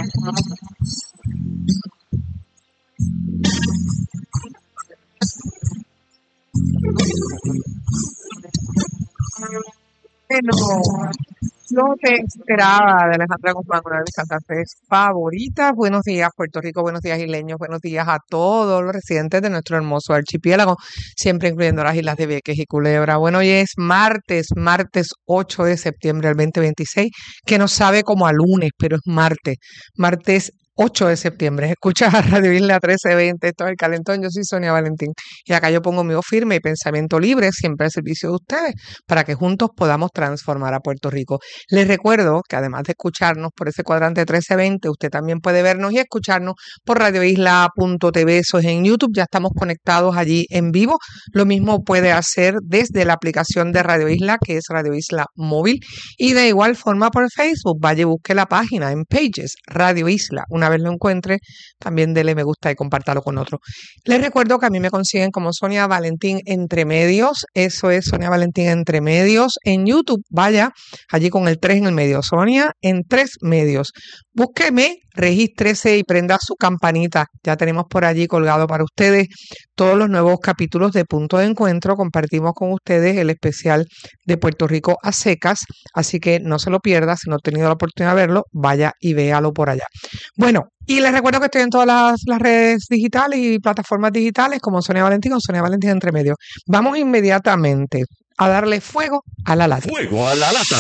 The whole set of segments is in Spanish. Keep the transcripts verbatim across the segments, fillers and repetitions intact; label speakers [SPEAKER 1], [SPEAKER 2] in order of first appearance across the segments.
[SPEAKER 1] Bueno, lo que esperaba de Alejandra Guzmán, una de mis cantantes favoritas. Buenos días, Puerto Rico, buenos días, isleños, buenos días a todos los residentes de nuestro hermoso archipiélago, siempre incluyendo las islas de Vieques y Culebra. Bueno, hoy es martes, martes ocho de septiembre del dos mil veintiséis, que nos sabe como a lunes, pero es martes, martes ocho de septiembre. Escuchas a Radio Isla trece veinte, esto es El Calentón, yo soy Sonia Valentín y acá yo pongo mi voz firme y pensamiento libre siempre al servicio de ustedes para que juntos podamos transformar a Puerto Rico. Les recuerdo que además de escucharnos por ese cuadrante trece veinte, usted también puede vernos y escucharnos por radio isla punto t v, eso es en YouTube, ya estamos conectados allí en vivo. Lo mismo puede hacer desde la aplicación de Radio Isla, que es Radio Isla Móvil, y de igual forma por Facebook. Vaya y busque la página en Pages, Radio Isla. Una vez lo encuentre, también dele me gusta y compártalo con otros. Les recuerdo que a mí me consiguen como Sonia Valentín Entre Medios, eso es Sonia Valentín Entre Medios en YouTube. Vaya allí con el tres en el medio, Sonia en tres medios. Búsqueme, regístrese y prenda su campanita. Ya tenemos por allí colgado para ustedes todos los nuevos capítulos de Punto de Encuentro. Compartimos con ustedes el especial de Puerto Rico a secas, así que no se lo pierda. Si no ha tenido la oportunidad de verlo, vaya y véalo por allá. Bueno, y les recuerdo que estoy en todas las, las redes digitales y plataformas digitales como Sonia Valentín o Sonia Valentín Entre Medios. Vamos inmediatamente a darle fuego a la lata.
[SPEAKER 2] Fuego a la lata.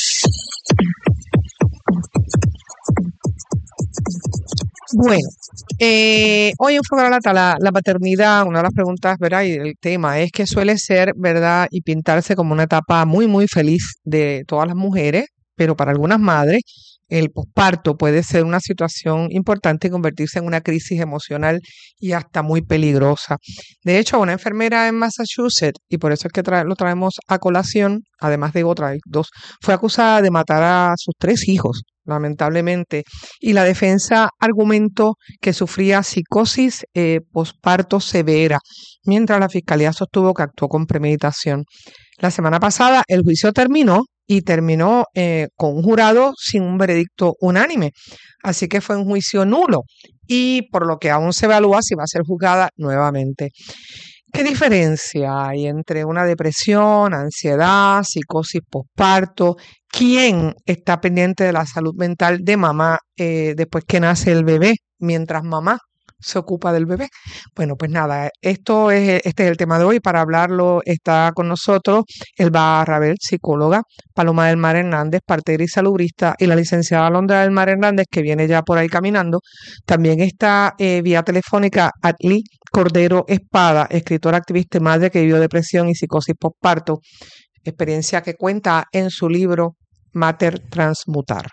[SPEAKER 1] Bueno, eh, hoy en Fuego a la Lata, la, la paternidad, una de las preguntas, ¿verdad? Y el tema es que suele ser, ¿verdad? Y pintarse como una etapa muy, muy feliz de todas las mujeres, pero para algunas madres, el posparto puede ser una situación importante y convertirse en una crisis emocional y hasta muy peligrosa. De hecho, una enfermera en Massachusetts, y por eso es que tra- lo traemos a colación, además de otras dos, fue acusada de matar a sus tres hijos, lamentablemente, y la defensa argumentó que sufría psicosis eh, posparto severa, mientras la fiscalía sostuvo que actuó con premeditación. La semana pasada el juicio terminó y terminó eh, con un jurado sin un veredicto unánime, así que fue un juicio nulo y por lo que aún se evalúa si va a ser juzgada nuevamente. ¿Qué diferencia hay entre una depresión, ansiedad, psicosis posparto? ¿Quién está pendiente de la salud mental de mamá eh, después que nace el bebé, mientras mamá se ocupa del bebé? Bueno, pues nada, esto es, este es el tema de hoy. Para hablarlo está con nosotros Elba Rabel, psicóloga, Paloma del Mar Hernández, partera y salubrista, y la licenciada Alondra del Mar Hernández, que viene ya por ahí caminando. También está eh, vía telefónica Atli Cordero Espada, escritora, activista y madre que vivió depresión y psicosis postparto, experiencia que cuenta en su libro Mater Transmutar.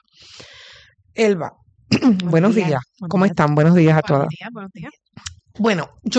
[SPEAKER 1] Elba, buenos días.
[SPEAKER 3] días, buenos
[SPEAKER 1] ¿Cómo
[SPEAKER 3] días.
[SPEAKER 1] están? Buenos días a
[SPEAKER 3] Buenos
[SPEAKER 1] todas.
[SPEAKER 3] días, buenos días.
[SPEAKER 1] Bueno, yo